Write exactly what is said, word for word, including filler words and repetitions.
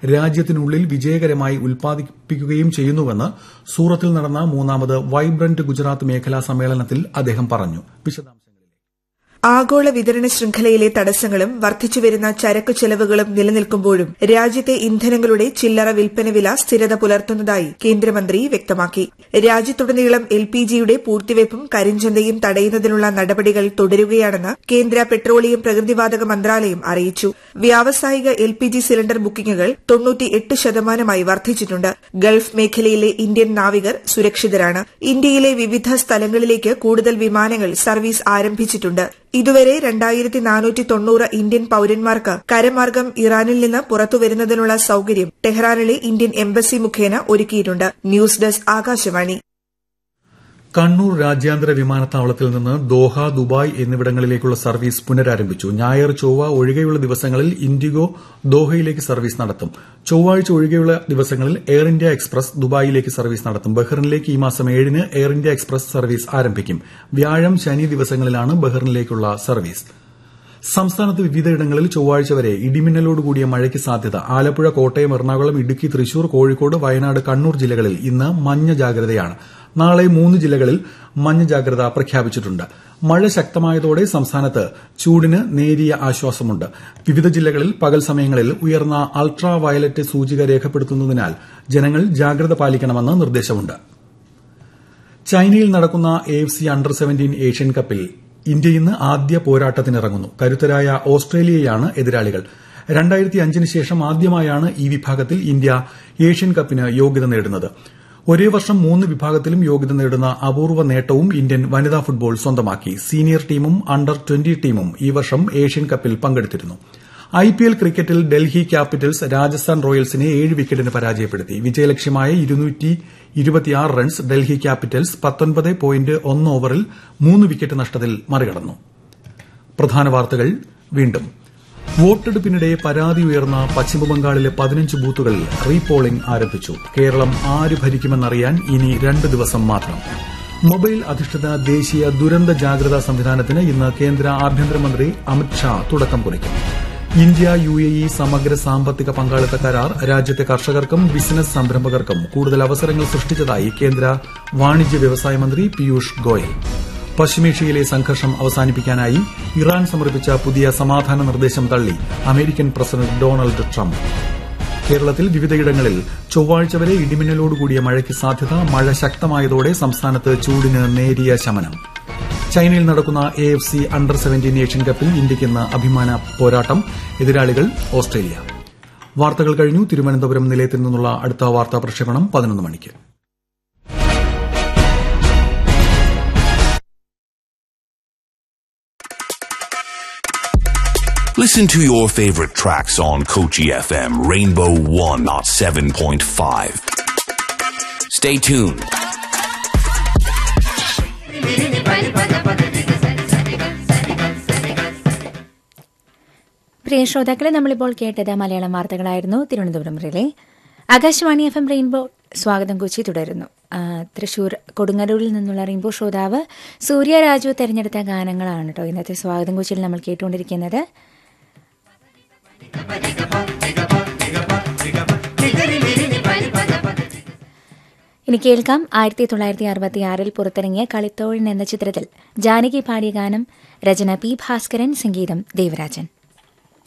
രാജ്യത്തിനുള്ളിൽ വിജയകരമായി ഉൽപ്പാദിപ്പിക്കുകയും ചെയ്യുന്നുവെന്ന് സൂറത്തിൽ നടന്ന മൂന്നാമത് വൈബ്രന്റ് ഗുജറാത്ത് മേഖലാ സമ്മേളനത്തിൽ അദ്ദേഹം പറഞ്ഞു. ആഗോള വിതരണ ശൃംഖലയിലെ തടസ്സങ്ങളും വർദ്ധിച്ചുവരുന്ന ചരക്കു ചെലവുകളും നിലനിൽക്കുമ്പോഴും രാജ്യത്തെ ഇന്ധനങ്ങളുടെ ചില്ലറ വിൽപ്പന വില സ്ഥിരത പുലർത്തുന്നതായി കേന്ദ്രമന്ത്രി വ്യക്തമാക്കി. രാജ്യത്തുടനീളം എൽ പി ജിയുടെ പൂഴ്ത്തിവയ്പും കരിഞ്ചന്തയും തടയുന്നതിനുള്ള നടപടികൾ തുടരുകയാണെന്ന് കേന്ദ്ര പെട്രോളിയം പ്രകൃതിവാതക മന്ത്രാലയം അറിയിച്ചു. വ്യാവസായിക എൽ പി ജി സിലിണ്ടർ ബുക്കിംഗുകൾ തൊണ്ണൂറ്റിയെട്ട് ശതമാനമായി വർദ്ധിച്ചിട്ടുണ്ട്. ഗൾഫ് മേഖലയിലെ ഇന്ത്യൻ നാവികർ സുരക്ഷിതരാണ്. ഇന്ത്യയിലെ വിവിധ സ്ഥലങ്ങളിലേക്ക് കൂടുതൽ വിമാനങ്ങൾ സർവീസ് ആരംഭിച്ചിട്ടുണ്ട്. ഇതുവരെ രണ്ടായിരത്തി നാനൂറ്റി തൊണ്ണൂറ് ഇന്ത്യൻ പൌരന്മാർക്ക് കരമാർഗം ഇറാനിൽ നിന്ന് പുറത്തുവരുന്നതിനുള്ള സൌകര്യം ടെഹ്റാനിലെ ഇന്ത്യൻ എംബസി മുഖേന ഒരുക്കിയിട്ടുണ്ട്. News desk Akashvani. കണ്ണൂർ രാജ്യാന്തര വിമാനത്താവളത്തിൽ നിന്ന് ദോഹ, ദുബായ് എന്നിവിടങ്ങളിലേക്കുള്ള സർവീസ് പുനരാരംഭിച്ചു. ഞായർ, ചൊവ്വ ഒഴികെയുള്ള ദിവസങ്ങളിൽ ഇൻഡിഗോ ദോഹയിലേക്ക് സർവീസ് നടത്തും. ചൊവ്വാഴ്ച ഒഴികെയുള്ള ദിവസങ്ങളിൽ എയർ ഇന്ത്യ എക്സ്പ്രസ് ദുബായിലേക്ക് സർവീസ് നടത്തും. ബഹ്റിനിലേക്ക് ഈ മാസം ഏഴിന് എയർ ഇന്ത്യ എക്സ്പ്രസ് സർവീസ് ആരംഭിക്കും. വ്യാഴം, ശനി ദിവസങ്ങളിലാണ് ബഹ്റിനിലേക്കുള്ള സർവീസ്. സംസ്ഥാനത്ത് വിവിധയിടങ്ങളിൽ ചൊവ്വാഴ്ച വരെ ഇടിമിന്നലോടുകൂടിയ മഴയ്ക്ക് സാധ്യത. ആലപ്പുഴ, കോട്ടയം, എറണാകുളം, ഇടുക്കി, തൃശൂർ, കോഴിക്കോട്, വയനാട്, കണ്ണൂർ ജില്ലകളിൽ ഇന്ന് മഞ്ഞ ജാഗ്രതയാണ്. നാളെ മൂന്ന് ജില്ലകളിൽ മഞ്ഞ ജാഗ്രത പ്രഖ്യാപിച്ചിട്ടുണ്ട്. മഴ ശക്തമായതോടെ സംസ്ഥാനത്ത് ചൂടിന് നേരിയ ആശ്വാസമുണ്ട്. വിവിധ ജില്ലകളിൽ പകൽ സമയങ്ങളിൽ ഉയർന്ന അൾട്രാ വയലറ്റ് സൂചിക രേഖപ്പെടുത്തുന്നതിനാൽ ജനങ്ങൾ ജാഗ്രത പാലിക്കണമെന്ന് നിർദ്ദേശമുണ്ട്. ചൈനയിൽ നടക്കുന്ന A F C under seventeen Asian കപ്പിൽ ഇന്ത്യ ഇന്ന് ആദ്യ പോരാട്ടത്തിനിറങ്ങുന്നു. കരുത്തരായ ഓസ്ട്രേലിയയാണ് എതിരാളികൾ. രണ്ടായിരത്തി അഞ്ചിന് ശേഷം ആദ്യമായാണ് ഈ വിഭാഗത്തിൽ ഇന്ത്യ ഏഷ്യൻ കപ്പിന് യോഗ്യത നേടുന്നത്. ഒരേ വർഷം മൂന്ന് വിഭാഗത്തിലും യോഗ്യത നേടുന്ന അപൂർവ നേട്ടവും ഇന്ത്യൻ വനിതാ ഫുട്ബോൾ സ്വന്തമാക്കി. സീനിയർ ടീമും അണ്ടർ ട്വന്റി ടീമും ഈ വർഷം ഏഷ്യൻ കപ്പിൽ പങ്കെടുത്തിരുന്നു. ഐപിഎൽ ക്രിക്കറ്റിൽ ഡൽഹി ക്യാപിറ്റൽസ് രാജസ്ഥാൻ റോയൽസിനെ ഏഴ് വിക്കറ്റിന് പരാജയപ്പെടുത്തി. വിജയലക്ഷ്യമായ ഇരുന്നൂറ്റി ഇരുപത്തിയാറ് റൺസ് ഡൽഹി ക്യാപിറ്റൽസ് പത്തൊൻപത് പോയിന്റ് ഒന്ന് ഓവറിൽ മൂന്ന് വിക്കറ്റ് നഷ്ടത്തിൽ മറികടന്നു. പ്രധാന വാർത്തകൾ വീണ്ടും. വോട്ടെടുപ്പിനിടെ പരാതി ഉയർന്ന പശ്ചിമബംഗാളിലെ പതിനഞ്ച് ബൂത്തുകളിൽ റീപോളിംഗ് ആരംഭിച്ചു. കേരളം ആര് ഭരിക്കുമെന്നറിയാൻ ഇനി രണ്ട് ദിവസം മാത്രം. മൊബൈൽ അധിഷ്ഠിത ദേശീയ ദുരന്ത ജാഗ്രതാ സംവിധാനത്തിന് ഇന്ന് കേന്ദ്ര ആഭ്യന്തരമന്ത്രി അമിത് ഷാ തുടക്കം കുറിക്കും. ഇന്ത്യ യു എ ഇ സമഗ്ര സാമ്പത്തിക പങ്കാളിത്ത കരാർ രാജ്യത്തെ കർഷകർക്കും ബിസിനസ് സംരംഭകർക്കും കൂടുതൽ അവസരങ്ങൾ സൃഷ്ടിച്ചതായി കേന്ദ്ര വാണിജ്യ വ്യവസായ മന്ത്രി പീയൂഷ് ഗോയൽ. പശ്ചിമേഷ്യയിലെ സംഘർഷം അവസാനിപ്പിക്കാനായി ഇറാൻ സമർപ്പിച്ച പുതിയ സമാധാന നിർദ്ദേശം തള്ളി അമേരിക്കൻ പ്രസിഡന്റ് ഡൊണാൾഡ് ട്രംപ്. കേരളത്തിൽ വിവിധയിടങ്ങളിൽ ചൊവ്വാഴ്ച വരെ ഇടിമിന്നലോടുകൂടിയ മഴയ്ക്ക് സാധ്യത. മഴ ശക്തമായതോടെ സംസ്ഥാനത്ത് ചൂടിന് നേരിയ ശമനം. ചൈനയിൽ നടക്കുന്ന A F C under seventeen Asian കപ്പിൽ ഇന്ത്യയ്ക്ക് ഇന്ന് അഭിമാന പോരാട്ടം. എതിരാളികൾ ഓസ്ട്രേലിയ. വാർത്തകൾ കഴിഞ്ഞു. തിരുവനന്തപുരം നിലയത്തിൽ നിന്നുള്ള അടുത്ത വാർത്താ പ്രക്ഷേപണം പതിനൊന്ന് മണിക്ക്. Listen to your favorite tracks on Kochi F M Rainbow one oh seven point five. Stay tuned. പ്രിയ ശ്രോതാക്കളെ, നമ്മളിപ്പോൾ കേട്ടത് Malayalam വാർത്തകളായിരുന്നു. Thiruvananthapuram relay. Akashvani F M rainbow സ്വാഗതം കൊച്ചി തുടരുന്നു. തൃശൂർ കൊടുങ്ങല്ലൂരിൽ നിന്നുള്ള റെയിൻബോ ശ്രോതാവ് സൂര്യ രാജു തെരഞ്ഞെടുത്ത ഗാനങ്ങളാണ് കേട്ടോ ഇന്നത്തെ സ്വാഗതം കൊച്ചിയിൽ നമ്മൾ കേട്ടുകൊണ്ടിരിക്കുന്നത്. ഇനി കേൾക്കാം ആയിരത്തി തൊള്ളായിരത്തി അറുപത്തിയാറിൽ പുറത്തിറങ്ങിയ കളിത്തോഴൻ എന്ന ചിത്രത്തിൽ ജാനകി പാടിയ ഗാനം. രചന പി ഭാസ്കരൻ, സംഗീതം ദേവരാജൻ.